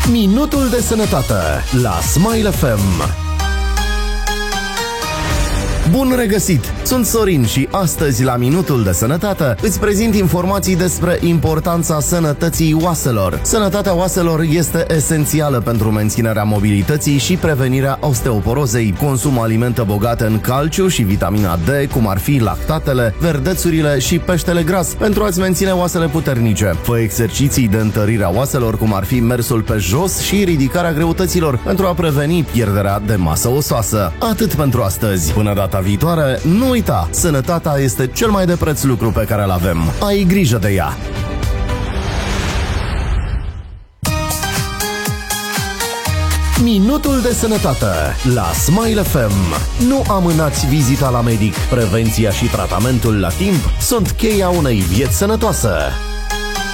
Minutul de sănătate la Smile FM. Bun regăsit! Sunt Sorin și astăzi la Minutul de Sănătate îți prezint informații despre importanța sănătății oaselor. Sănătatea oaselor este esențială pentru menținerea mobilității și prevenirea osteoporozei. Consumă alimente bogate în calciu și vitamina D, cum ar fi lactatele, verdețurile și peștele gras, pentru a-ți menține oasele puternice. Fă exerciții de întărire a oaselor, cum ar fi mersul pe jos și ridicarea greutăților, pentru a preveni pierderea de masă osoasă. Atât pentru astăzi. Până data viitoare, nu uita, sănătatea este cel mai de preț lucru pe care îl avem. Ai grijă de ea! Minutul de sănătate la Smile FM. Nu amânați vizita la medic. Prevenția și tratamentul la timp sunt cheia unei vieți sănătoase.